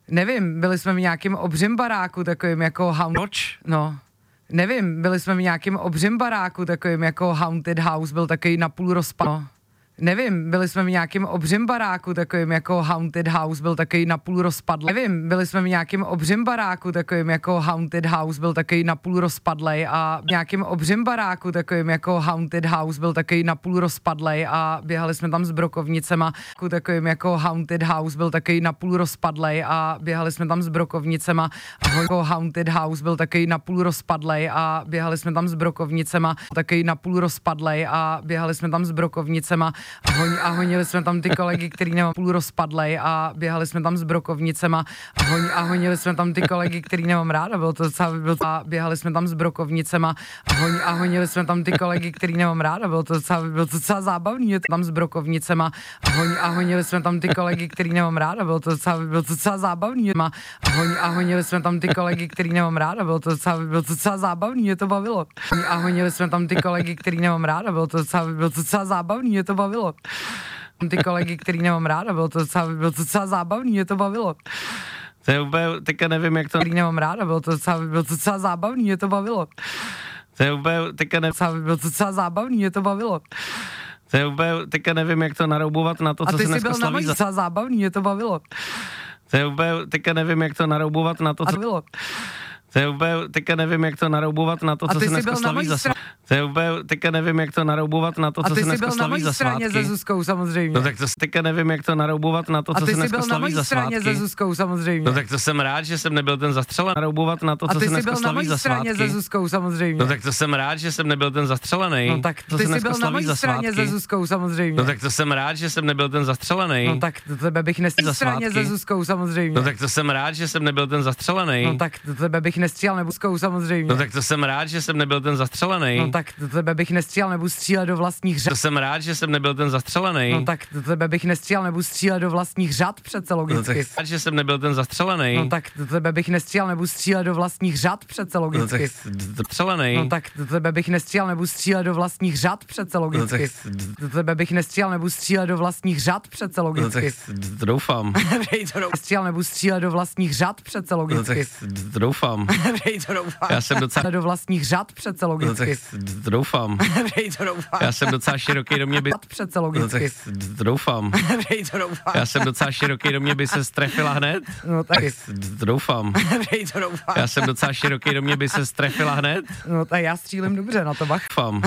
Nevím, byli jsme v nějakém obřím baráku, takovým jako Proč? No, nevím, byli jsme v nějakém obřím baráku, takovým jako haunted house, byl takový napůl rozpad. Nevím, byli jsme v nějakém obřím baráku, takovým jako haunted house, byl takový napůl rozpadlej. Nevím, byli jsme v nějakém obřím baráku, takovým jako haunted house, byl takový napůl rozpadlej a v nějakém obřím baráku, takovým jako haunted house, byl takový napůl rozpadlej a běhali jsme tam s brokovnicema, takovým jako haunted house, byl takový napůl rozpadlej a běhali jsme tam s brokovnicema a jako haunted house, byl takový napůl rozpadlej a běhali jsme tam s brokovnicema, takový napůl rozpadlej a běhali jsme tam s brokovnicema a honili jsme tam ty kolegy, který nemám půl rozpadlej a běhali jsme tam s brokovnicema a honili jsme tam ty kolegy, který nemám ráda, a běhali jsme tam s brokovnicema a honili jsme tam ty kolegy, který nemám ráda, bylo to docela zábavný, je to tam s brokovnicema a honili jsme tam ty kolegy, který nemám ráda, bylo to docela zábavný, a honili jsme tam ty kolegy, který nemám ráda, bylo to docela zábavný, mě to bavilo. A honili jsme tam ty kolegy, který nemám ráda, bylo to docela zábavný, mě to bavilo. Ty kolegy, který nemám ráda, bylo to docela zábavný, mě to bavilo. To je úplně, teďka nevím, jak to... Který nemám ráda, bylo to docela zábavný, mě to bavilo. To je úplně, teďka nevím... Bylo to docela zábavný, mě to bavilo. To je úplně, teďka nevím, jak to naroubovat na to, co se dneska slaví. A ty jsi byl docela zábavný, mě to bavilo. To je úplně, teďka nevím, jak to naroubovat na to, co... bylo. To je úplně, teďka nevím, jak to naroubovat na to, co se dneska slaví za... To je úplně, teďka nevím, jak to naroubovat na to, co se dneska slaví za svátky. A ty jsi byl na mojí straně se Zuzkou, samozřejmě. No tak to teďka nevím, jak to naroubovat na to, co se dneska slaví za svátky. A ty jsi byl na mojí straně se Zuzkou, samozřejmě. No tak to jsem rád, že jsem nebyl ten zastřelený. Naroubovat na to, co se dneska slaví za svátky. A ty jsi byl na mojí straně se Zuzkou, samozřejmě. No tak to jsem rád, že jsem nebyl ten zastřelený. No tak ty jsi byl na mojí straně se Zuzkou, samozřejmě. No tak to jsem rád, že jsem nebyl ten zastřelený. No tak to tebe bych nestřílel za straně se Zuzkou, samozřejmě. No tak to jsem rád, že jsem nebyl ten zastřelený. No tak to tebe bych nestřílel nebo Zuzkou, samozřejmě. No tak to jsem rád, že jsem nebyl ten zastřelený. No tak to tebe bych nestřílel nebo střílet do vlastních řad. To jsem rád, že jsem nebyl ten zastřelený. No tak to tebe bych nestřílel nebo střílet do vlastních řad přece logicky. No tak rád, že jsem nebyl ten zastřelený. No tak to tebe bych nestřílel nebo střílet do vlastních řad přece logicky. No tak to tebe bych nestřílel nebo střílet do vlastních řad přece logicky. To tebe bych nestřílel nebo střílet do vlastních řad přece logicky. To doufám. Střílel nebo střílet do vlastních řad přece logicky. To doufám. Já jsem docela do vlastních řad přece logicky. To doufám. Já jsem docela široký, do mě by... Přece logicky. To doufám. Já jsem docela široký, do mě by se strefila hned. No tak. To doufám. Já jsem docela široký, do mě by se strefila hned. No tak já střílím dobře, na to bach.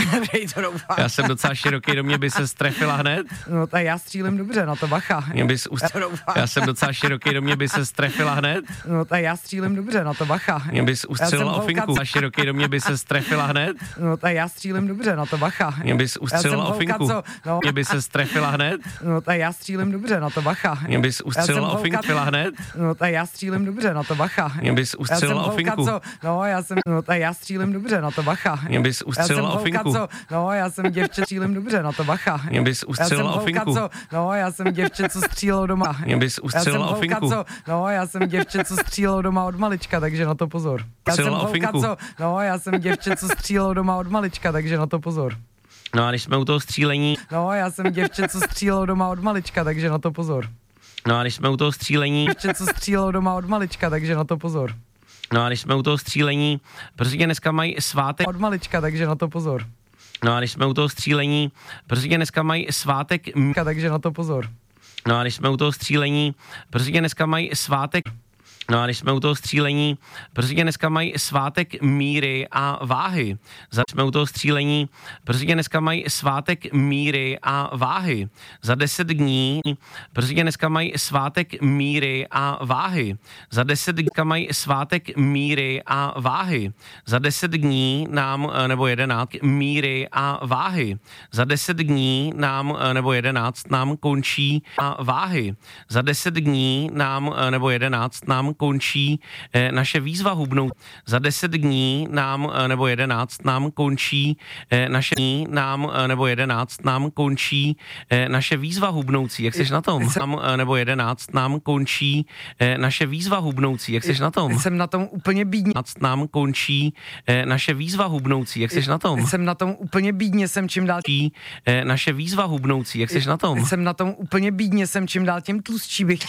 Já jsem docela široký, do mě by se strefila hned. No tak já střílím dobře, na to bacha. Já jsem docela široký, do mě by se strefila hned. No tak já střílím dobře, na to bacha. Mě bys ustřelila o finku. A široký, do mě by se strefila hned. No tak já střílím dobře, na to bacha. Mě bys ustřelila o finku. Mě by se strefila hned. No tak já střílím dobře, na to bacha. Mě bys ustřelila o finku hned. No tak já střílím dobře, na to bacha. Mě bys ustřelila o finku. No tak já střílím dobře, na to bacha. Mě bys ustřelila o finku. No já jsem děvče, střílím dobře, na to bacha. Mě bys ustřelila o finku. No já jsem děvče, co střílelo doma. Mě bys ustřelila o finku. No já jsem děvče, co střílelo doma od malička, takže na to pozor. Já jsem děvče, co střílelo doma od malička, takže na to pozor. No a když jsme u toho střílení... No já jsem děvče, co střílelo doma od malička, takže na to pozor. No a když jsme u toho střílení... Děvče, co střílelo doma od malička, takže na to pozor. No a když jsme u toho střílení... Protože dneska mají svátek... Od malička, takže na to pozor. No a když jsme u toho střílení... Protože dneska mají svátek... Takže na to pozor. No a když jsme u toho střílení... Protože dneska mají svátek... No a když jsme u toho střílení, protože dneska mají svátek míry a váhy. Jsme u toho střílení, protože dneska mají svátek míry a váhy. Za 10 dní, protože dneska mají svátek míry a váhy. Za 10 dní mají svátek míry a váhy. Za 10 dní nám, nebo 11, míry a váhy. Za 10 dní nám, nebo 11, nám končí a váhy. Za 10 dní nám, nebo 11, nám končí naše výzva hubnout. Za 10 dní nám, nebo 11, nám končí naše dní, nám, nebo 11, nám končí naše výzva hubnoucí. Jak seš na tom? Nebo 11, nám končí naše výzva hubnoucí. Jak seš na tom? Jsem na tom úplně bídně. Nám končí naše výzva hubnoucí. Jak seš na tom? Jsem na tom úplně bídně, jsem čím dál naše výzva hubnoucí. Jak seš na tom? Jsem na tom úplně bídně, jsem čím dál tím tlustší bych.